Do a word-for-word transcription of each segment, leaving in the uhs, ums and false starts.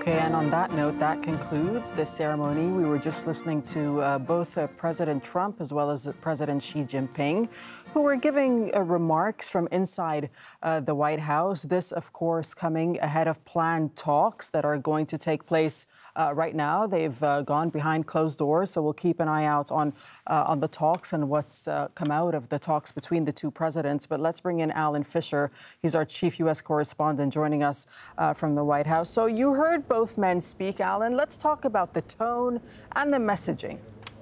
Okay, and on that note, that concludes this ceremony. We were just listening to uh, both uh, President Trump as well as uh, President Xi Jinping, who were giving uh, remarks from inside uh, the White House. This, of course, coming ahead of planned talks that are going to take place uh, right now. They've uh, gone behind closed doors, so we'll keep an eye out on uh, on the talks and what's uh, come out of the talks between the two presidents. But let's bring in Alan Fisher. He's our chief U S correspondent joining us uh, from the White House. So you heard both men speak, Alan. Let's talk about the tone and the messaging.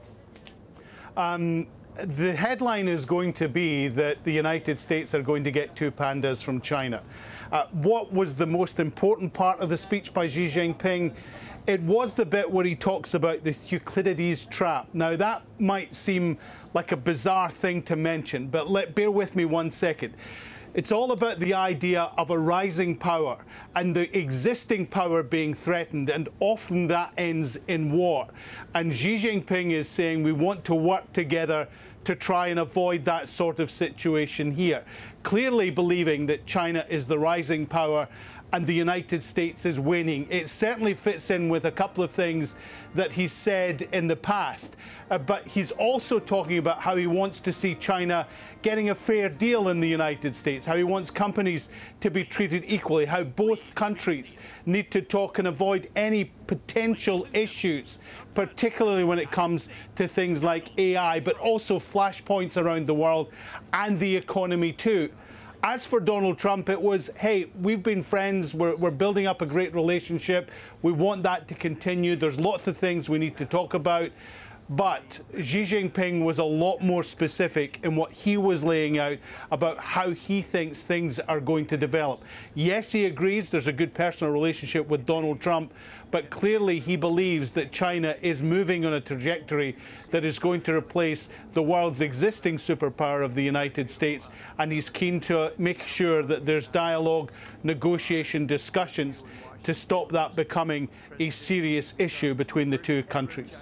Um, the headline is going to be that the United States are going to get two pandas from China. Uh, what was the most important part of the speech by Xi Jinping? It was the bit where he talks about the Thucydides trap. Now, that might seem like a bizarre thing to mention, but let, bear with me one second. It's all about the idea of a rising power and the existing power being threatened, and often that ends in war. And Xi Jinping is saying we want to work together to try and avoid that sort of situation here, clearly believing that China is the rising power and the United States is winning. It certainly fits in with a couple of things that he said in the past. Uh, but he's also talking about how he wants to see China getting a fair deal in the United States, how he wants companies to be treated equally, how both countries need to talk and avoid any potential issues, particularly when it comes to things like A I, but also flashpoints around the world and the economy too. As for Donald Trump, it was, hey, we've been friends, we're, we're building up a great relationship, we want that to continue, there's lots of things we need to talk about. But Xi Jinping was a lot more specific in what he was laying out about how he thinks things are going to develop. Yes, he agrees there's a good personal relationship with Donald Trump, but clearly he believes that China is moving on a trajectory that is going to replace the world's existing superpower of the United States, and he's keen to make sure that there's dialogue, negotiation, discussions to stop that becoming a serious issue between the two countries.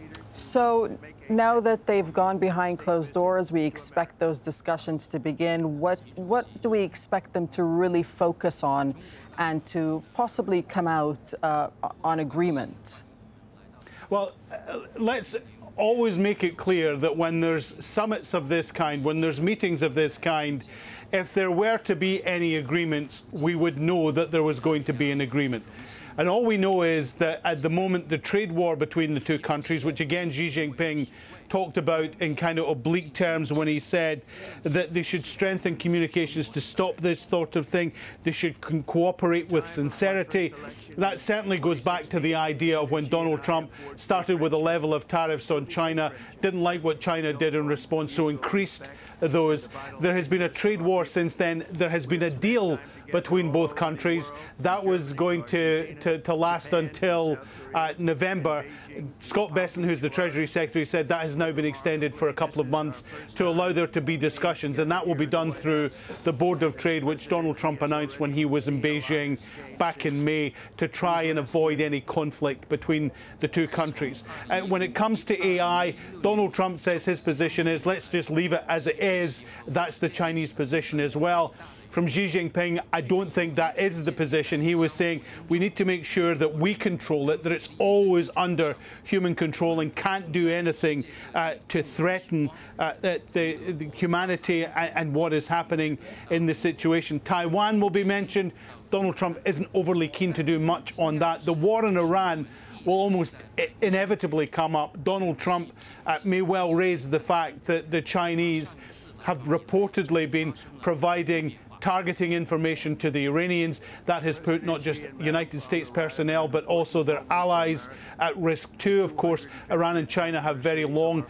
So now that they've gone behind closed doors, we expect those discussions to begin. What what do we expect them to really focus on and to possibly come out uh, on agreement? Well, uh, let's always make it clear that when there's summits of this kind, when there's meetings of this kind, if there were to be any agreements, we would know that there was going to be an agreement. And all we know is that at the moment, the trade war between the two countries, which again Xi Jinping talked about in kind of oblique terms when he said that they should strengthen communications to stop this sort of thing, they should cooperate with sincerity. That certainly goes back to the idea of when Donald Trump started with a level of tariffs on China, didn't like what China did in response, so increased those. There has been a trade war since then. There has been a deal between both countries. That was going to, to, to last until uh, November. Scott Bessent, who's the Treasury Secretary, said that has now been extended for a couple of months to allow there to be discussions, and that will be done through the Board of Trade, which Donald Trump announced when he was in Beijing back in May, to try and avoid any conflict between the two countries. Uh, when it comes to A I, Donald Trump says his position is let's just leave it as it is. That's the Chinese position as well. From Xi Jinping, I don't think that is the position. He was saying we need to make sure that we control it, that it's always under human control and can't do anything uh, to threaten uh, the, the humanity and, and what is happening in the situation. Taiwan will be mentioned. Donald Trump isn't overly keen to do much on that. The war in Iran will almost inevitably come up. Donald Trump uh, may well raise the fact that the Chinese have reportedly been providing targeting information to the Iranians. That has put not just United States personnel but also their allies at risk too. Of course, Iran and China have very long,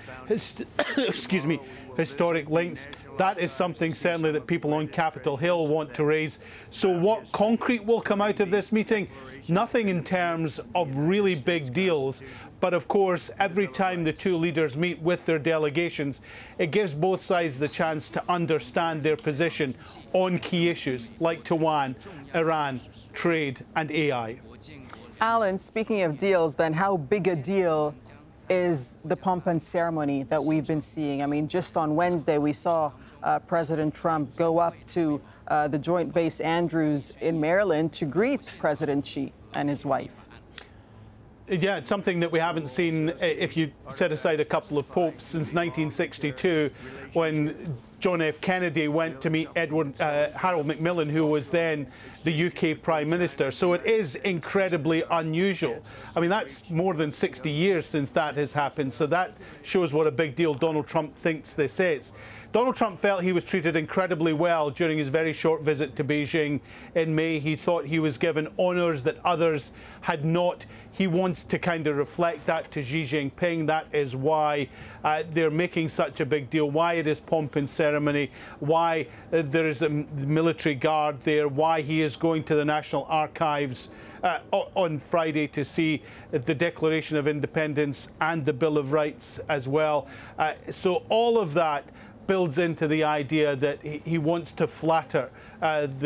excuse me, historic links. That is something certainly that people on Capitol Hill want to raise. So what concrete will come out of this meeting? Nothing in terms of really big deals. But of course, every time the two leaders meet with their delegations, it gives both sides the chance to understand their position on key issues like Taiwan, Iran, trade and A I. Alan, speaking of deals, then how big a deal is the pomp and ceremony that we've been seeing? I mean, just on Wednesday, we saw uh, President Trump go up to uh, uh, the Joint Base Andrews in Maryland to greet President Xi and his wife. Yeah, it's something that we haven't seen, if you set aside a couple of popes, since nineteen sixty-two, when John F. Kennedy went to meet Edward uh, Harold Macmillan, who was then the U K Prime Minister. So it is incredibly unusual. I mean, that's more than sixty years since that has happened. So that shows what a big deal Donald Trump thinks this is. Donald Trump felt he was treated incredibly well during his very short visit to Beijing in May. He thought he was given honours that others had not. He wants to kind of reflect that to Xi Jinping. That is why uh, they're making such a big deal, why it is pomp and ceremony, why uh, there is a military guard there, why he is going to the National Archives uh, on Friday to see the Declaration of Independence and the Bill of Rights as well. Uh, so all of that builds into the idea that he, he wants to flatter uh, the